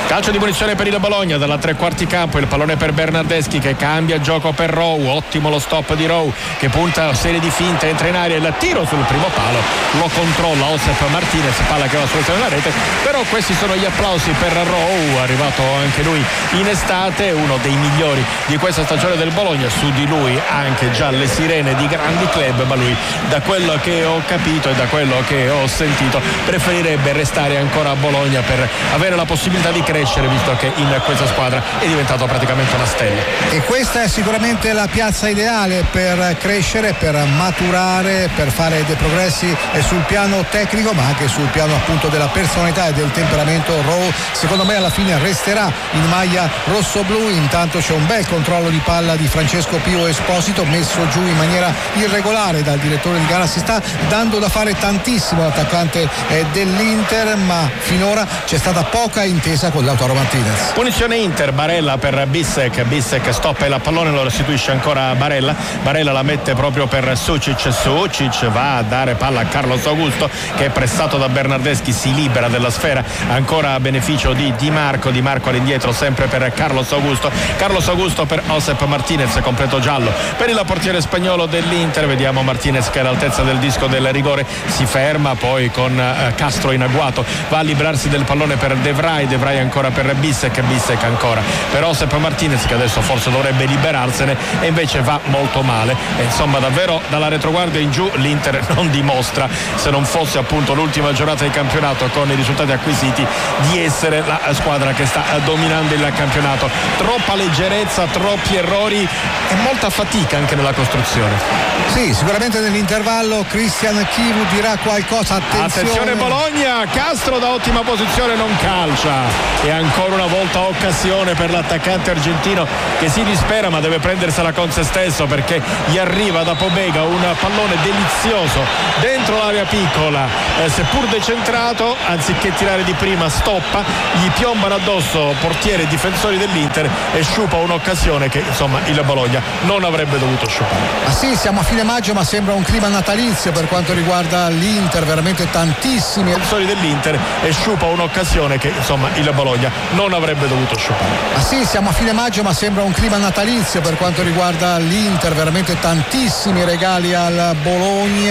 Speaker 4: Calcio di punizione per il Bologna dalla tre quarti campo, il pallone per Bernardeschi che cambia gioco per Rowe, ottimo lo stop di Rowe che punta a serie di finte, entra in aria, il tiro sul primo palo lo controlla Josep Martinez, palla che va sull'esterno della rete, però questi sono gli applausi per Rowe, arrivato anche lui in estate, uno dei migliori di questa stagione del Bologna, su di lui anche già le sirene di grandi club, ma lui da quello che ho capito e da quello che ho sentito preferirebbe restare ancora a Bologna per avere la possibilità di crescere, visto che in questa squadra è diventato praticamente una stella.
Speaker 6: E questa è sicuramente la piazza ideale per crescere, per maturare, per fare dei progressi sul piano tecnico, ma anche sul piano appunto della personalità e del temperamento. Rowe secondo me alla fine resterà in maglia rossoblu. Intanto c'è un bel controllo di palla di Francesco Pio Esposito, messo giù in maniera irregolare dal direttore di gara. Si sta dando da fare tantissimo l'attaccante eh, dell'Inter, ma finora c'è stata poca intesa con Lautaro Martinez.
Speaker 4: Punizione Inter, Barella per Bissek, Bissek stoppa il pallone, lo restituisce ancora a Barella, Barella la mette proprio per Sucic, Sucic va a dare palla a Carlos Augusto che è pressato da Bernardeschi, si libera della sfera ancora a beneficio di Di Marco, Di Marco all'indietro sempre per Carlos Augusto, Carlos Augusto per Josep Martinez, completo giallo per il portiere spagnolo dell'Inter, vediamo Martinez che è all'altezza del disco del rigore, si ferma poi con eh, Castro in agguato, va a librarsi del pallone per De Vrij, De Vrij ancora per Bissek, Bissek ancora per Josep Martinez che adesso forse dovrebbe liberarsene e invece va molto male, e insomma davvero dalla retroguardia in giù l'Inter non dimostra, se non fosse appunto l'ultima giornata di campionato con i risultati acquisiti, di essere la squadra che sta dominando il campionato. Troppa leggerezza, troppi errori e molta fatica anche nella costruzione.
Speaker 6: Sì, sicuramente nell'intervallo Christian Chivu dirà qualcosa. Attenzione,
Speaker 4: attenzione Bologna, Castro da ottima posizione non calcia e ancora una volta occasione per l'attaccante argentino che si dispera ma deve prendersela con se stesso, perché gli arriva da Pobega un pallone delizioso dentro l'area piccola, eh, seppur decentrato, anziché tirare di prima stoppa, gli piombano addosso portiere e difensori dell'Inter e sciupa un'occasione che insomma il Bologna non avrebbe dovuto sciupare.
Speaker 6: Ah sì, siamo a fine maggio ma sembra un clima natalizio per quanto riguarda l'Inter, veramente tantissimi
Speaker 4: difensori dell'Inter e sciupa un'occasione che insomma il Bologna non avrebbe dovuto sciupare.
Speaker 6: Ah sì, siamo a fine maggio ma sembra un clima natalizio per quanto riguarda l'Inter, veramente tantissimi regali al Bologna.